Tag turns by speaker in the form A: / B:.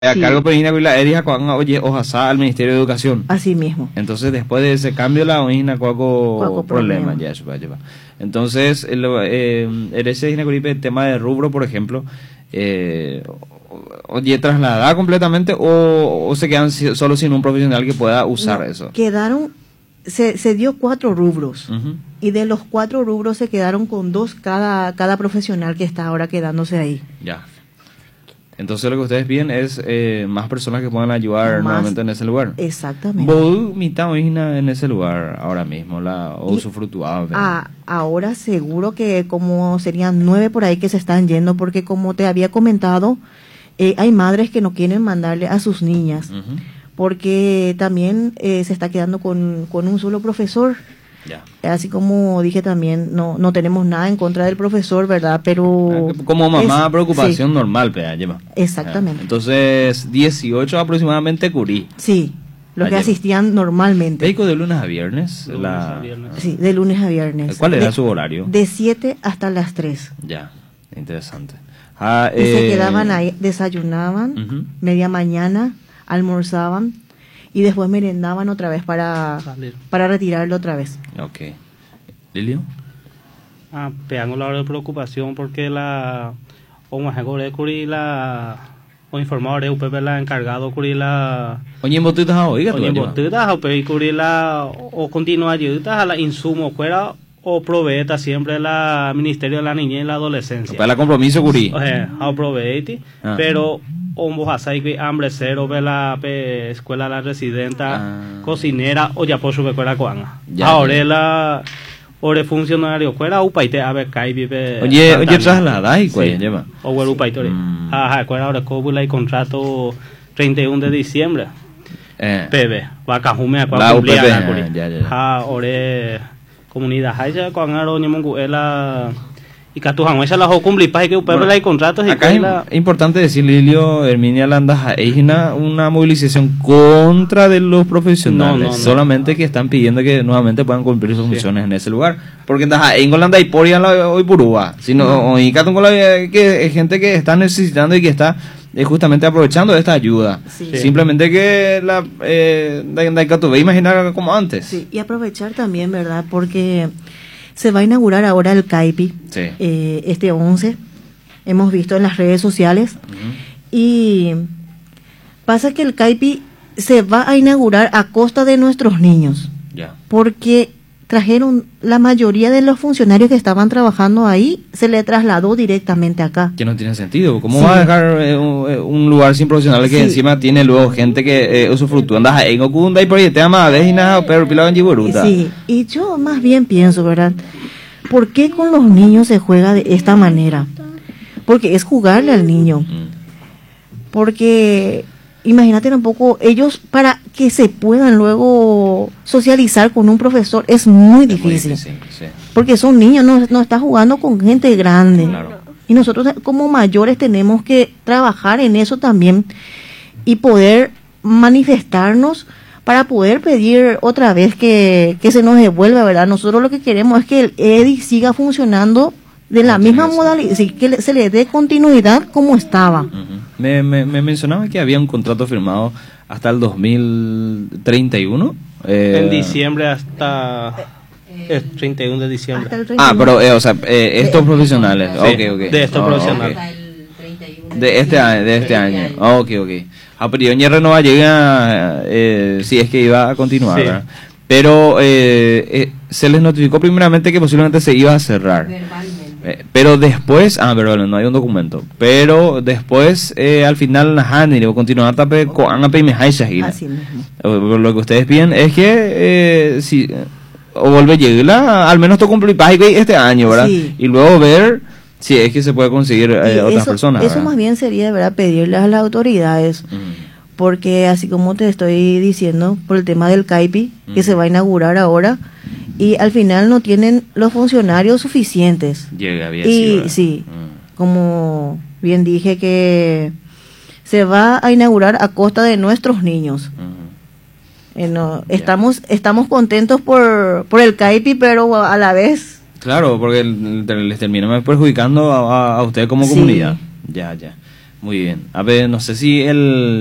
A: A
B: Sí.
A: cargo Pegina Cuila Erija cuando oye ojasa al Ministerio de Educación.
B: Así mismo.
A: Entonces después de ese cambio la Oina
B: Cuaco
A: cuaco problema ya eso va a llevar. Entonces ese el tema de rubro, por ejemplo, oye trasladada completamente o se quedan solo sin un profesional que pueda usar
B: No,
A: eso.
B: Quedaron, se dio 4 rubros.
A: Ujú.
B: Y de los 4 rubros se quedaron con 2 cada profesional que está ahora quedándose ahí.
A: Ya. Entonces lo que ustedes piden es más personas que puedan ayudar
B: Más-
A: nuevamente en ese lugar.
B: Exactamente.
A: Vos mitad Oina en ese lugar ahora mismo, o
B: Y-
A: usufructuado.
B: Ahora seguro que como serían 9 por ahí que se están yendo, porque como te había comentado, hay madres que no quieren mandarle a sus niñas,
A: Ujú.
B: porque también se está quedando con un solo profesor.
A: Ya.
B: Así como dije también, no tenemos nada en contra del profesor, ¿verdad? Pero...
A: Como mamá, preocupación
B: sí,
A: normal, pea, lleva.
B: exactamente.
A: Entonces, 18 aproximadamente curí.
B: Sí, los que
A: Ayer.
B: asistían normalmente.
A: ¿Médico de lunes a viernes?
C: Lunes a viernes.
B: Sí, de lunes a viernes.
A: ¿Cuál era
B: De-
A: su horario?
B: De 7 hasta las 3.
A: Ya, interesante.
B: Y se quedaban ahí, desayunaban,
A: Ujú.
B: media mañana, almorzaban y después merendaban otra vez
C: Salir.
B: para retirarlo otra vez.
A: Ok. ¿Lilio?
C: Pegando la hora de preocupación porque o informador de UPP la encargado la
A: Oye, en botitas oiga,
C: oye botudas o la o continua ayuda a la insumo fuera o proveeta siempre la Ministerio de la Niñez y la Adolescencia.
A: Para la compromiso curí.
C: A proveeti,
A: Ah.
C: pero vos hasai que hambre cero ve la escuela la residenta
A: Ah.
C: cocinera o ya por su escuela coanga.
A: Ya,
C: Ahora
A: ya.
C: la ore funcionario fuera upaite a ver kai vive.
A: Oye, traslada y cuál lleva.
C: O el upaite.
A: Mm.
C: Cuál ahora cóbula y contrato 31 de diciembre. PB, vacajume a
A: La
C: cuál cumplía
A: UPP,
C: la curi.
A: ya.
C: Ore comunidad haya con aro ñemongu ela y catujan esa la ho cumpli pa que UPP la y contratos y
A: Acá es
C: la
A: importante decir, Lilio, Herminia Landas, es una movilización contra de los profesionales,
C: No.
A: solamente que están pidiendo que nuevamente puedan cumplir sus funciones en ese lugar, porque en Holanda hay por hoy purúa, sino hoy que es gente que está necesitando y que está justamente aprovechando de esta ayuda,
B: Sí.
A: simplemente que la imaginar como antes.
B: Sí, y aprovechar también, ¿verdad? Porque se va a inaugurar ahora el CAIPI,
A: Sí.
B: este 11, hemos visto en las redes sociales,
A: Ujú.
B: y pasa que el CAIPI se va a inaugurar a costa de nuestros niños,
A: Ya.
B: porque trajeron la mayoría de los funcionarios que estaban trabajando ahí, se le trasladó directamente acá.
A: Que no tiene sentido. ¿Cómo
B: Sí.
A: va a dejar un lugar sin profesionales que
B: Sí.
A: encima tiene luego gente que usufructúa? Andas en Okunda y por ahí te ama vez y nada, pero pilado en Giboruta.
B: Sí, y yo más bien pienso, ¿verdad? ¿Por qué con los niños se juega de esta manera? Porque es jugarle al niño. Porque imagínate un poco, ellos para que se puedan luego socializar con un profesor es muy difícil.
A: Sí.
B: Porque son niños, no está jugando con gente grande.
A: Claro.
B: Y nosotros como mayores tenemos que trabajar en eso también y poder manifestarnos para poder pedir otra vez que se nos devuelva, ¿verdad? Nosotros lo que queremos es que el EDI siga funcionando de la misma modalidad, sí, que se le dé continuidad como estaba.
A: Ujú. Me mencionaba que había un contrato firmado hasta el 2031.
C: en diciembre hasta el 31 de diciembre.
B: Hasta el 31.
A: Pero, o sea, estos profesionales.
C: Sí,
A: Ok.
C: de estos profesionales.
A: Ok. De este año. Ok. Pero yo no va a llegar si es que iba a continuar,
C: Sí.
A: ¿verdad? Pero se les notificó primeramente que posiblemente se iba a cerrar. Pero después, pero no hay un documento. Pero después, al final, Nahani o continuar tape con
B: Así mismo.
A: lo que ustedes piden es que si o vuelve a llegar, al menos to cumplir este año, ¿verdad?
B: Sí.
A: Y luego ver si es que se puede conseguir
B: Y
A: otras personas.
B: eso
A: ¿verdad?
B: más bien sería, ¿verdad?, pedirle a las autoridades, porque así como te estoy diciendo, por el tema del CAIPI, que se va a inaugurar ahora, y al final no tienen los funcionarios suficientes.
A: Llega bien.
B: Y
A: ¿verdad?
B: sí, como bien dije, que se va a inaugurar a costa de nuestros niños. Estamos contentos por el CAIPI, pero a la vez...
A: Claro, porque les termina perjudicando a usted como
B: Sí.
A: comunidad. Ya. Muy bien. A ver, no sé si el